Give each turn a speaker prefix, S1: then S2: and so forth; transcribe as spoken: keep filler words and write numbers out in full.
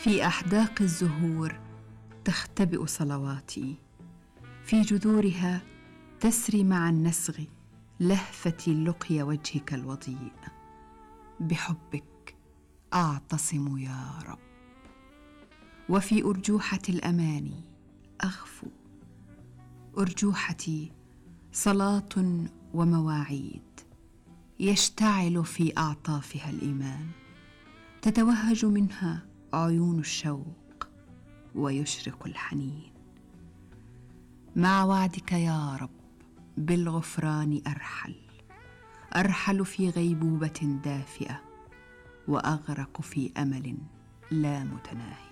S1: في أحداق الزهور تختبئ صلواتي، في جذورها تسري مع النسغ لهفة لقي وجهك الوضيء. بحبك أعتصم يا رب، وفي أرجوحة الأماني أغفو. أرجوحتي صلاة ومواعيد، يشتعل في أعطافها الإيمان، تتوهج منها عيون الشوق ويشرق الحنين. مع وعدك يا رب بالغفران أرحل، أرحل في غيبوبة دافئة، وأغرق في أمل لا متناهي.